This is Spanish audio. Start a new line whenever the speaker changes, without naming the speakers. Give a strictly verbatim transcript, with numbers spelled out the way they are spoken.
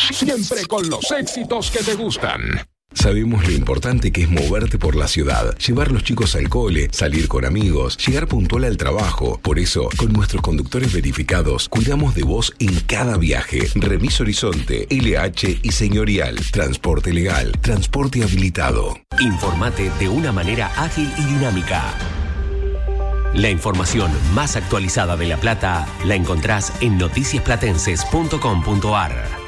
Siempre con los éxitos que te gustan.
Sabemos lo importante que es moverte por la ciudad, llevar los chicos al cole, salir con amigos, llegar puntual al trabajo. Por eso, con nuestros conductores verificados, cuidamos de vos en cada viaje. Remis Horizonte, L H y Señorial. Transporte legal, transporte habilitado.
Informate de una manera ágil y dinámica. La información más actualizada de La Plata la encontrás en noticias platenses punto com punto ar.